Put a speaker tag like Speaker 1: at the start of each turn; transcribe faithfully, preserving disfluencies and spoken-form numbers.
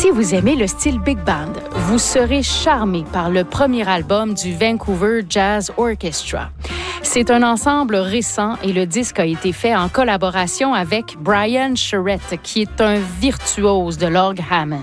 Speaker 1: Si vous aimez le style big band, vous serez charmé par le premier album du Vancouver Jazz Orchestra. C'est un ensemble récent et le disque a été fait en collaboration avec Brian Charette, qui est un virtuose de l'orgue Hammond.